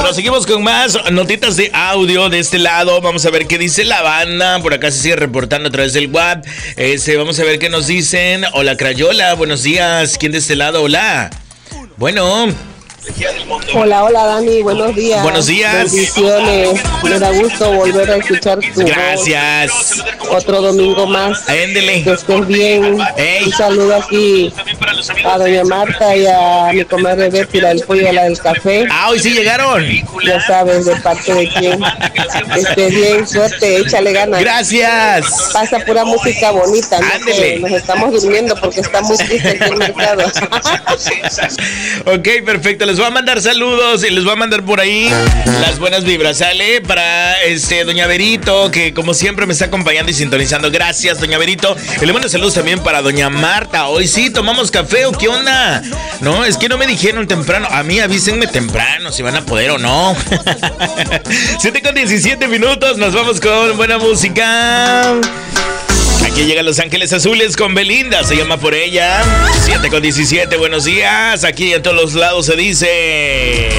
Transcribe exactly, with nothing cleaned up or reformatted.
Proseguimos con más notitas de audio de este lado. Vamos a ver qué dice la banda. Por acá se sigue reportando a través del WhatsApp. Este, vamos a ver qué nos dicen. Hola, Crayola, buenos días. ¿Quién de este lado? Hola. Bueno. Hola, hola Dani, buenos días. Buenos días. Bendiciones. Me da gusto volver a escuchar tu Gracias. voz. Otro domingo más. Éndele. Que estés bien. Ey. Un saludo aquí a doña Marta y a mi comadre Betty, la del pollo y la del café. Ah, hoy sí llegaron. Ya sabes de parte de quién. Que estés bien, suerte, échale ganas. Gracias. Pasa pura música bonita, ¿no? Ándele. Que nos estamos durmiendo porque está muy triste aquí el mercado. Ok, perfecto. Les voy a mandar saludos y les voy a mandar por ahí las buenas vibras, ¿sale? Para este doña Verito, que como siempre me está acompañando y sintonizando. Gracias, doña Verito. Y le mando saludos también para doña Marta. Hoy sí tomamos café, ¿o qué onda? No, es que no me dijeron temprano. A mí avísenme temprano si van a poder o no. siete con diecisiete minutos. Nos vamos con buena música. Aquí llega Los Ángeles Azules con Belinda, se llama Por Ella. siete con diecisiete, buenos días. Aquí en todos los lados se dice...